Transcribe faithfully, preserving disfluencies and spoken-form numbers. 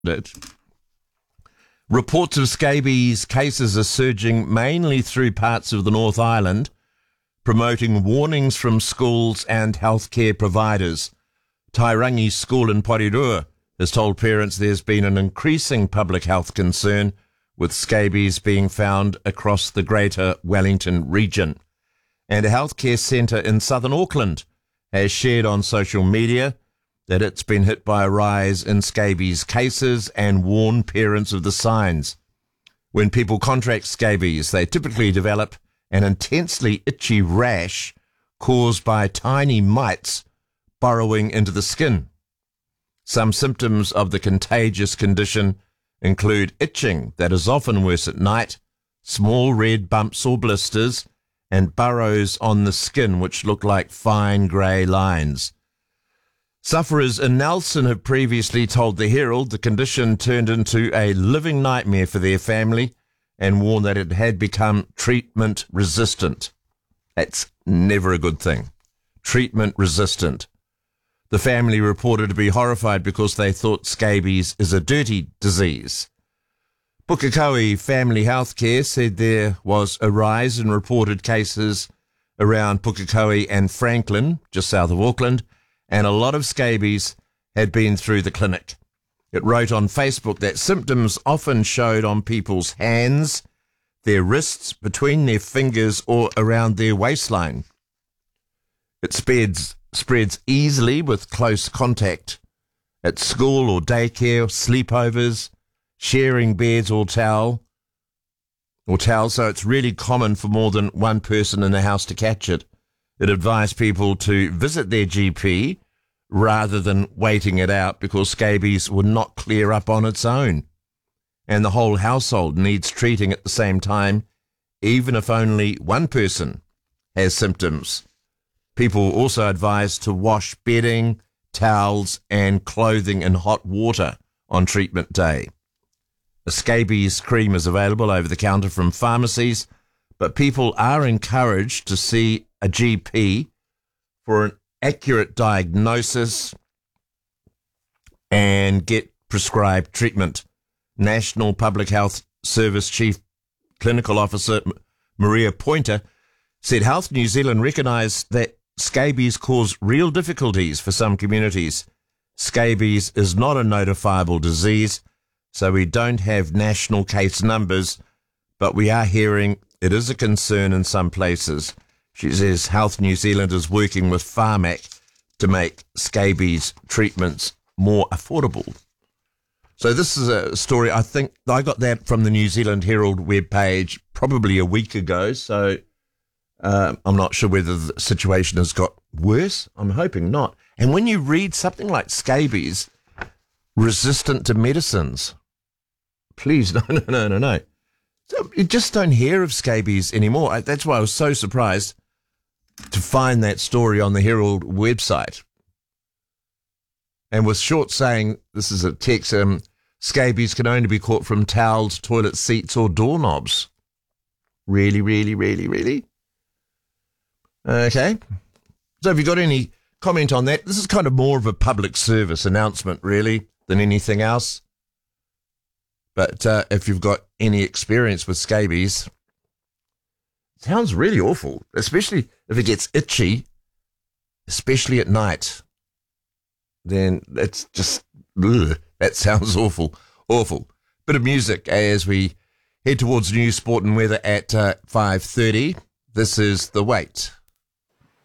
it. Reports of scabies cases are surging mainly through parts of the North Island, promoting warnings from schools and healthcare providers. Tairangi School in Porirua has told parents there's been an increasing public health concern with scabies being found across the greater Wellington region. And a healthcare centre in southern Auckland has shared on social media that it's been hit by a rise in scabies cases and warned parents of the signs. When people contract scabies, they typically develop an intensely itchy rash caused by tiny mites burrowing into the skin. Some symptoms of the contagious condition include itching that is often worse at night, small red bumps or blisters, and burrows on the skin which look like fine grey lines. Sufferers in Nelson have previously told the Herald the condition turned into a living nightmare for their family and warned that it had become treatment resistant. That's never a good thing. Treatment resistant. The family reported to be horrified because they thought scabies is a dirty disease. Pukekohe Family Healthcare said there was a rise in reported cases around Pukekohe and Franklin, just south of Auckland, and a lot of scabies had been through the clinic. It wrote on Facebook that symptoms often showed on people's hands, their wrists, between their fingers, or around their waistline. It spreads, spreads easily with close contact at school or daycare, sleepovers, sharing beds or towel, or towel, so it's really common for more than one person in the house to catch it. It advised people to visit their G P rather than waiting it out because scabies would not clear up on its own. And the whole household needs treating at the same time, even if only one person has symptoms. People also advised to wash bedding, towels, and clothing in hot water on treatment day. A scabies cream is available over the counter from pharmacies, but people are encouraged to see a G P for an accurate diagnosis and get prescribed treatment. National Public Health Service Chief Clinical Officer Maria Pointer said Health New Zealand recognised that scabies cause real difficulties for some communities. Scabies is not a notifiable disease, so we don't have national case numbers, but we are hearing it is a concern in some places. She says Health New Zealand is working with Pharmac to make scabies treatments more affordable. So this is a story, I think I got that from the New Zealand Herald webpage probably a week ago, so uh, I'm not sure whether the situation has got worse. I'm hoping not. And when you read something like scabies, resistant to medicines, please, no, no, no, no, no. So you just don't hear of scabies anymore. That's why I was so surprised to find that story on the Herald website. And with Short saying, this is a text, um, scabies can only be caught from towels, toilet seats, or doorknobs. Really, really, really, really? Okay. So have you got any comment on that? This is kind of more of a public service announcement, really, than anything else. But uh, if you've got any experience with scabies, it sounds really awful, especially if it gets itchy, especially at night. Then it's just, ugh, that sounds awful, awful. Bit of music as we head towards news, sport and weather at uh, five thirty. This is The Wait.